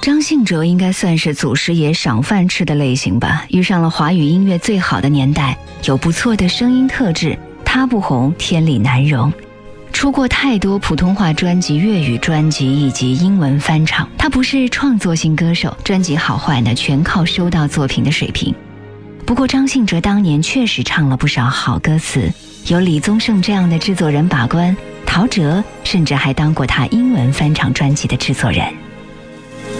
张信哲应该算是祖师爷赏饭吃的类型吧，遇上了华语音乐最好的年代，有不错的声音特质，他不红天理难容。出过太多普通话专辑、粤语专辑以及英文翻唱，他不是创作型歌手，专辑好坏呢全靠收到作品的水平。不过张信哲当年确实唱了不少好歌词，有李宗盛这样的制作人把关，陶喆甚至还当过他英文翻唱专辑的制作人。